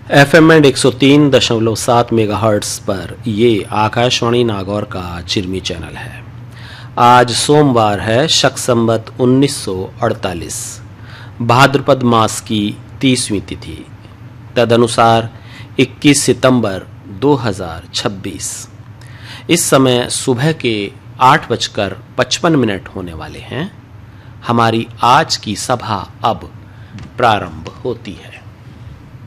FM and 103.7 megahertz पर ये आकाशवाणी नागौर का चिरमी चैनल है। आज सोमवार है, शक संवत 1948, भाद्रपद मास की 30वीं तिथि, तदनुसार 21 सितंबर 2026। इस समय सुबह के 8:55 होने वाले हैं। हमारी आज की सभा अब प्रारंभ होती है।